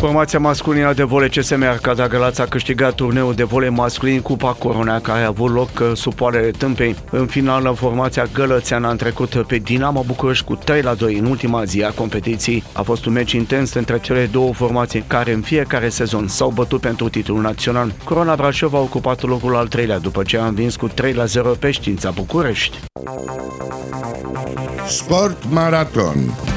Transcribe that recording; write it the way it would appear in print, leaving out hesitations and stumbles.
Formația masculină de volei CSM Arcada Galați a câștigat turneul de volei masculin Cupa Corona, care a avut loc sub Poalele Tâmpei. În finală, formația gălățeană a trecut pe Dinamo București cu 3-2 în ultima zi a competiției. A fost un meci intens între cele două formații care în fiecare sezon s-au bătut pentru titlul național. Corona Brașov a ocupat locul al treilea după ce a învins cu 3-0 pe Știința București. Sport Maraton.